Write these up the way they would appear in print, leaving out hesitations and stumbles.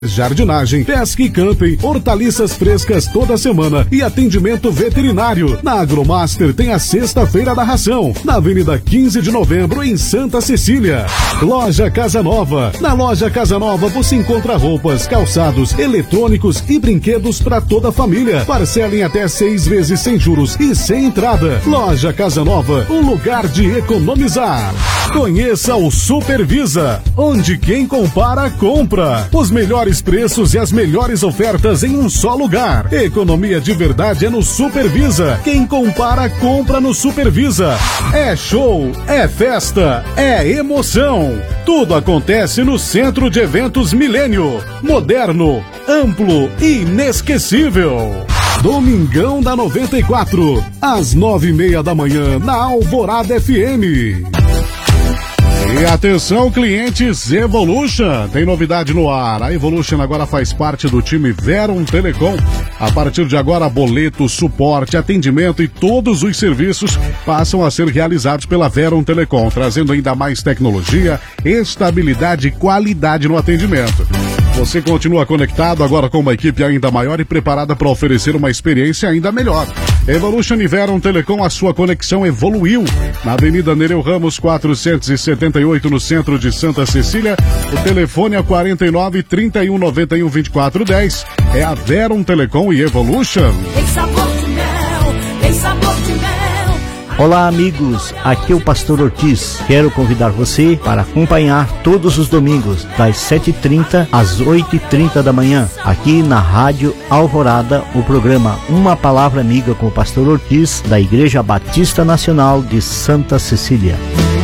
Jardinagem, pesca e camping, hortaliças frescas toda semana e atendimento veterinário. Na Agromaster tem a Sexta-feira da Ração, na Avenida 15 de Novembro, em Santa Cecília. Loja Casa Nova. Na Loja Casa Nova você encontra roupas, calçados, eletrônicos e brinquedos para toda a família. Parcela em até 6 vezes sem juros e sem entrada. Loja Casa Nova, um lugar de economizar. Conheça o Supervisa, onde quem compara, compra. Os melhores preços e as melhores ofertas em um só lugar. Economia de verdade é no Supervisa. Quem compara, compra no Supervisa. É show, é festa, é emoção. Tudo acontece no Centro de Eventos Milênio. Moderno, amplo e inesquecível. Domingão da 94, às 9:30 da manhã, na Alvorada FM. E atenção, clientes Evolution, tem novidade no ar. A Evolution agora faz parte do time Verum Telecom. A partir de agora, boleto, suporte, atendimento e todos os serviços passam a ser realizados pela Verum Telecom, trazendo ainda mais tecnologia, estabilidade e qualidade no atendimento. Você continua conectado agora com uma equipe ainda maior e preparada para oferecer uma experiência ainda melhor. Evolution e Verum Telecom, a sua conexão evoluiu. Na Avenida Nereu Ramos 478, no centro de Santa Cecília. O telefone é 49 31 91 24 10. É a Verum Telecom e Evolution. Tem sabor de mel, tem sabor de mel. Olá amigos, aqui é o Pastor Ortiz. Quero convidar você para acompanhar todos os domingos das 7h30 às 8h30 da manhã, aqui na Rádio Alvorada, o programa Uma Palavra Amiga com o Pastor Ortiz, da Igreja Batista Nacional de Santa Cecília.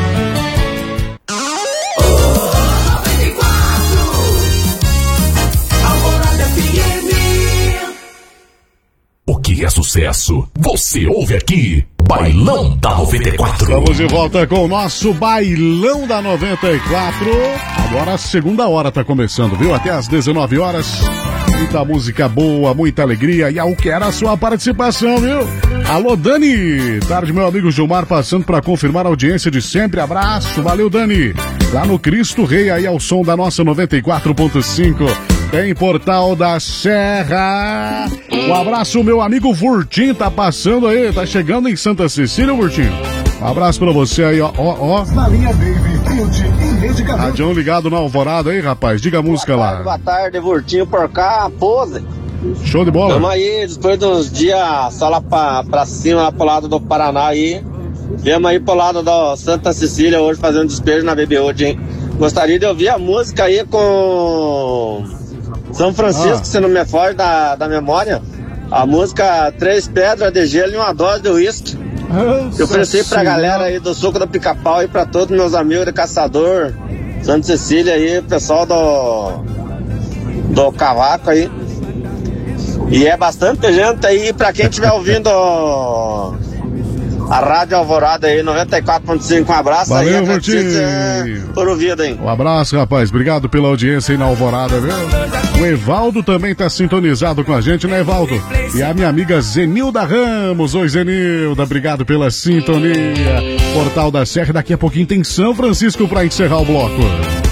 O que é sucesso? Você ouve aqui. Bailão da 94. Estamos de volta com o nosso Bailão da 94. Agora a segunda hora tá começando, viu? Até às 19 horas. Muita música boa, muita alegria. E eu quero a sua participação, viu? Alô, Dani. Tarde, meu amigo Gilmar, passando para confirmar a audiência de sempre. Abraço. Valeu, Dani. Lá no Cristo Rei, aí ao som da nossa 94.5. Tem Portal da Serra. Um abraço, meu amigo Vurtim, tá passando aí, tá chegando em Santa Cecília, Vurtim. Um abraço pra você aí, ó. Na linha Baby, Field e medicamento. Radião ligado na Alvorada aí, rapaz. Diga a música lá. Boa tarde, Vurtinho por cá, pose. Show de bola. Vamos aí, depois de uns dias só lá pra cima, lá pro lado do Paraná aí. Viemos aí pro lado da Santa Cecília hoje fazendo despejo na Baby hoje, hein. Gostaria de ouvir a música aí com São Francisco, se não me foge da memória. A música 3 pedras de gelo e uma dose de uísque. Eu ofereci pra galera aí do Suco do Pica-Pau e pra todos meus amigos de Caçador, Santa Cecília aí, pessoal do Cavaco aí. E é bastante gente aí, pra quem estiver ouvindo a Rádio Alvorada aí, 94.5, um abraço. Valeu, aí, Vurtinho. por ouvido, hein. Um abraço, rapaz, obrigado pela audiência aí na Alvorada, viu? O Evaldo também tá sintonizado com a gente, né, Evaldo? E a minha amiga Zenilda Ramos. Oi, Zenilda, obrigado pela sintonia. Portal da Serra, daqui a pouquinho tem São Francisco pra encerrar o bloco.